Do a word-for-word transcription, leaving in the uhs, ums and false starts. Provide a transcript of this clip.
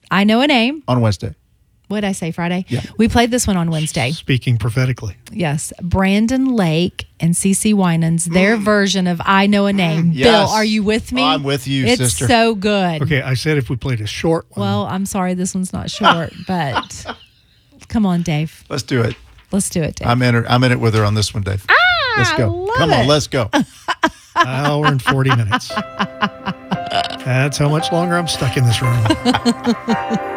I Know a Name. On Wednesday. What did I say, Friday? Yeah. We played this one on Wednesday. Speaking prophetically. Yes. Brandon Lake and CeCe Winans, their mm. version of I Know a Name. Yes. Bill, are you with me? Oh, I'm with you, it's sister. It's so good. Okay, I said if we played a short one. Well, I'm sorry this one's not short, but come on, Dave. Let's do it. Let's do it, Dave. I'm in it. I'm in it with her on this one, Dave. Ah, let's go. love Come it. on, let's go. Hour and forty minutes. That's how much longer I'm stuck in this room.